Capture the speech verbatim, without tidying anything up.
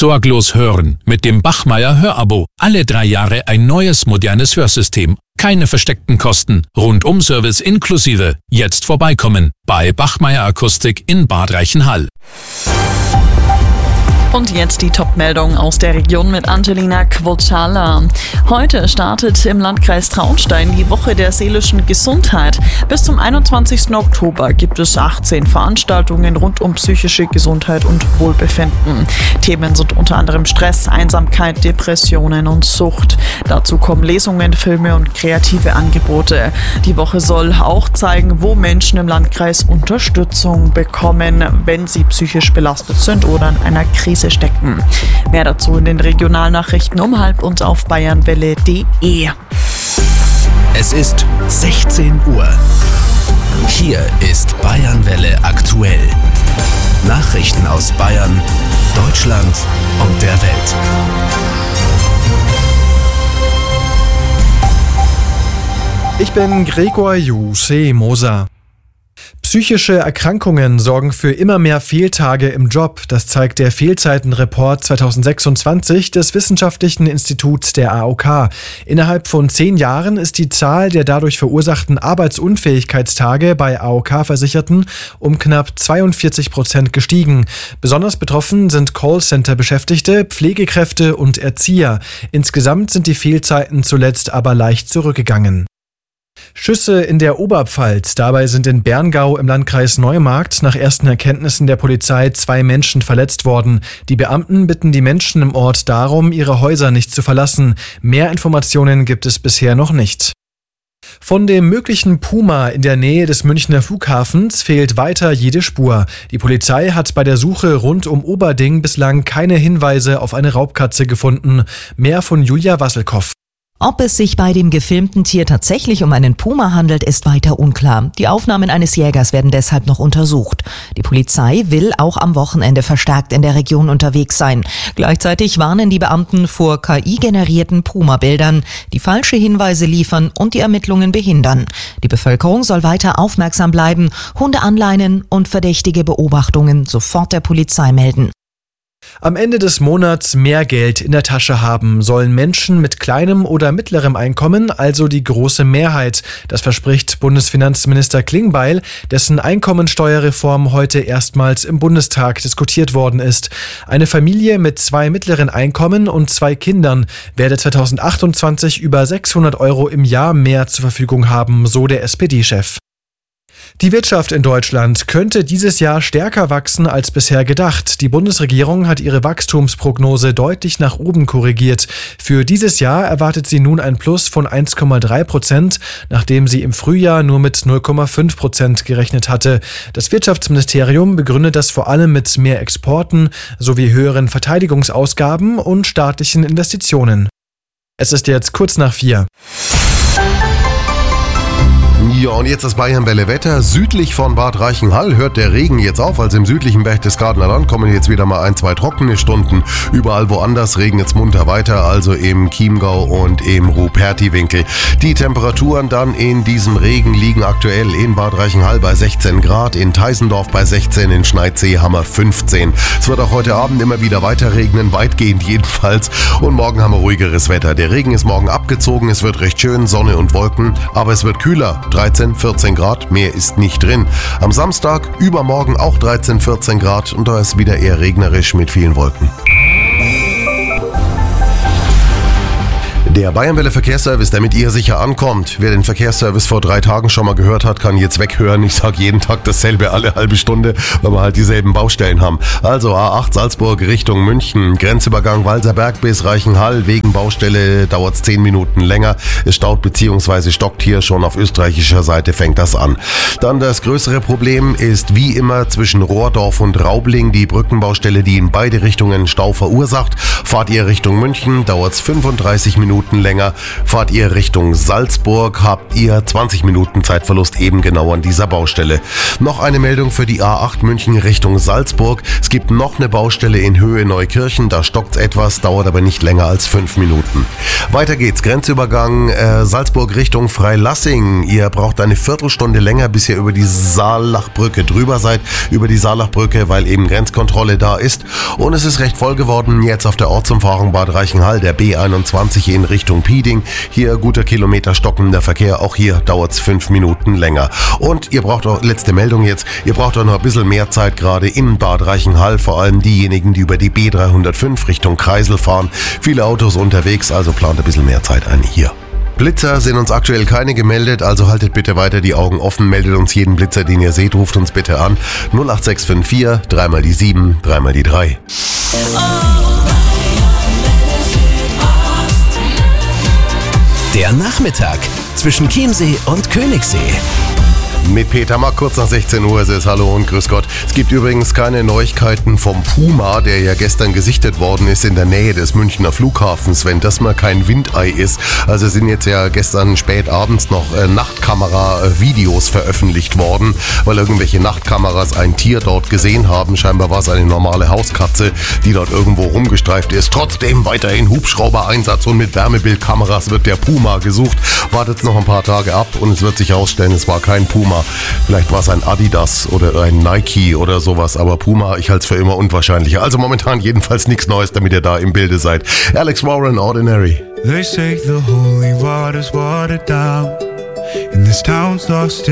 Sorglos hören mit dem Bachmeier Hörabo. Alle drei Jahre ein neues, modernes Hörsystem. Keine versteckten Kosten. Rundum-Service inklusive. Jetzt vorbeikommen bei Bachmeier Akustik in Bad Reichenhall. Und jetzt die Top-Meldung aus der Region mit Angelina Quotala. Heute startet im Landkreis Traunstein die Woche der seelischen Gesundheit. Bis zum einundzwanzigsten Oktober gibt es achtzehn Veranstaltungen rund um psychische Gesundheit und Wohlbefinden. Themen sind unter anderem Stress, Einsamkeit, Depressionen und Sucht. Dazu kommen Lesungen, Filme und kreative Angebote. Die Woche soll auch zeigen, wo Menschen im Landkreis Unterstützung bekommen, wenn sie psychisch belastet sind oder in einer Krise stecken. Mehr dazu in den Regionalnachrichten um halb und auf bayernwelle punkt de. Es ist sechzehn Uhr. Hier ist Bayernwelle aktuell. Nachrichten aus Bayern, Deutschland und der Welt. Ich bin Gregor Juse-Moser. Psychische Erkrankungen sorgen für immer mehr Fehltage im Job. Das zeigt der Fehlzeitenreport zweitausendsechsundzwanzig des Wissenschaftlichen Instituts der A O K. Innerhalb von zehn Jahren ist die Zahl der dadurch verursachten Arbeitsunfähigkeitstage bei A O K-Versicherten um knapp zweiundvierzig Prozent gestiegen. Besonders betroffen sind Callcenter-Beschäftigte, Pflegekräfte und Erzieher. Insgesamt sind die Fehlzeiten zuletzt aber leicht zurückgegangen. Schüsse in der Oberpfalz. Dabei sind in Berngau im Landkreis Neumarkt nach ersten Erkenntnissen der Polizei zwei Menschen verletzt worden. Die Beamten bitten die Menschen im Ort darum, ihre Häuser nicht zu verlassen. Mehr Informationen gibt es bisher noch nicht. Von dem möglichen Puma in der Nähe des Münchner Flughafens fehlt weiter jede Spur. Die Polizei hat bei der Suche rund um Oberding bislang keine Hinweise auf eine Raubkatze gefunden. Mehr von Julia Wasselkow. Ob es sich bei dem gefilmten Tier tatsächlich um einen Puma handelt, ist weiter unklar. Die Aufnahmen eines Jägers werden deshalb noch untersucht. Die Polizei will auch am Wochenende verstärkt in der Region unterwegs sein. Gleichzeitig warnen die Beamten vor K I-generierten Puma-Bildern, die falsche Hinweise liefern und die Ermittlungen behindern. Die Bevölkerung soll weiter aufmerksam bleiben, Hunde anleinen und verdächtige Beobachtungen sofort der Polizei melden. Am Ende des Monats mehr Geld in der Tasche haben sollen Menschen mit kleinem oder mittlerem Einkommen, also die große Mehrheit. Das verspricht Bundesfinanzminister Klingbeil, dessen Einkommensteuerreform heute erstmals im Bundestag diskutiert worden ist. Eine Familie mit zwei mittleren Einkommen und zwei Kindern werde zweitausendachtundzwanzig über sechshundert Euro im Jahr mehr zur Verfügung haben, so der S P D-Chef. Die Wirtschaft in Deutschland könnte dieses Jahr stärker wachsen als bisher gedacht. Die Bundesregierung hat ihre Wachstumsprognose deutlich nach oben korrigiert. Für dieses Jahr erwartet sie nun ein Plus von eins Komma drei Prozent, nachdem sie im Frühjahr nur mit null Komma fünf Prozent gerechnet hatte. Das Wirtschaftsministerium begründet das vor allem mit mehr Exporten sowie höheren Verteidigungsausgaben und staatlichen Investitionen. Es ist jetzt kurz nach vier. Ja, und jetzt das Bayernwelle Wetter. Südlich von Bad Reichenhall hört der Regen jetzt auf. Also im südlichen Berchtesgadener Land kommen jetzt wieder mal ein, zwei trockene Stunden. Überall woanders regnet es munter weiter, also im Chiemgau und im Rupertiwinkel. Die Temperaturen dann in diesem Regen liegen aktuell in Bad Reichenhall bei sechzehn Grad, in Teisendorf bei sechzehn, in Schneidseehammer fünfzehn. Es wird auch heute Abend immer wieder weiter regnen, weitgehend jedenfalls. Und morgen haben wir ruhigeres Wetter. Der Regen ist morgen abgezogen, es wird recht schön, Sonne und Wolken, aber es wird kühler. dreizehn, vierzehn Grad, mehr ist nicht drin. Am Samstag übermorgen auch dreizehn, vierzehn Grad und da ist wieder eher regnerisch mit vielen Wolken. Der Bayernwelle Verkehrsservice, damit ihr sicher ankommt. Wer den Verkehrsservice vor drei Tagen schon mal gehört hat, kann jetzt weghören. Ich sage jeden Tag dasselbe, alle halbe Stunde, weil wir halt dieselben Baustellen haben. Also A acht Salzburg Richtung München, Grenzübergang Walserberg bis Reichenhall. Wegen Baustelle dauert es zehn Minuten länger. Es staut bzw. stockt hier schon auf österreichischer Seite, fängt das an. Dann das größere Problem ist wie immer zwischen Rohrdorf und Raubling die Brückenbaustelle, die in beide Richtungen Stau verursacht. Fahrt ihr Richtung München, dauert es fünfunddreißig Minuten Minuten länger. Fahrt ihr Richtung Salzburg, habt ihr zwanzig Minuten Zeitverlust eben genau an dieser Baustelle. Noch eine Meldung für die A acht München Richtung Salzburg. Es gibt noch eine Baustelle in Höhe Neukirchen, da stockt's etwas, dauert aber nicht länger als fünf Minuten. Weiter geht's, Grenzübergang äh, Salzburg Richtung Freilassing. Ihr braucht eine Viertelstunde länger, bis ihr über die Saalachbrücke drüber seid, über die Saalachbrücke, weil eben Grenzkontrolle da ist. Und es ist recht voll geworden, jetzt auf der Ortsumfahrung Bad Reichenhall, der B einundzwanzig in Richtung Pieding. Hier guter Kilometer stockender Verkehr, auch hier dauert's fünf Minuten länger. Und ihr braucht auch, letzte Meldung jetzt, ihr braucht auch noch ein bisschen mehr Zeit gerade in Bad Reichenhall, vor allem diejenigen, die über die B dreihundertfünf Richtung Kreisel fahren. Viele Autos unterwegs, also plant ein bisschen mehr Zeit ein hier. Blitzer sind uns aktuell keine gemeldet, also haltet bitte weiter die Augen offen, meldet uns jeden Blitzer, den ihr seht, ruft uns bitte an. null acht sechs fünf vier, dreimal die sieben, dreimal die drei. Der Nachmittag zwischen Chiemsee und Königssee. Mit Peter Mack, kurz nach sechzehn Uhr ist es. Hallo und grüß Gott. Es gibt übrigens keine Neuigkeiten vom Puma, der ja gestern gesichtet worden ist in der Nähe des Münchner Flughafens, wenn das mal kein Windei ist. Also sind jetzt ja gestern spät abends noch äh, Nachtkamera-Videos veröffentlicht worden, weil irgendwelche Nachtkameras ein Tier dort gesehen haben. Scheinbar war es eine normale Hauskatze, die dort irgendwo rumgestreift ist. Trotzdem weiterhin Hubschrauber-Einsatz und mit Wärmebildkameras wird der Puma gesucht. Wartet noch ein paar Tage ab und es wird sich herausstellen, es war kein Puma. Vielleicht war es ein Adidas oder ein Nike oder sowas, aber Puma, ich halte es für immer unwahrscheinlicher. Also momentan jedenfalls nichts Neues, damit ihr da im Bilde seid. Alex Warren, Ordinary. They say the holy water's watered down and this town's lost